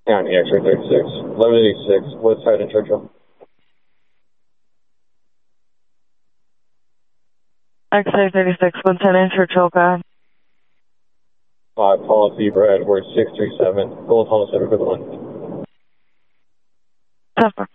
County, X-ray 36. 1186, Woodside and Churchill. X-ray 36, Woodside and Churchill, go ahead. 5, policy for Edward 637, Gold Hollow 7 for the 1. 10-4.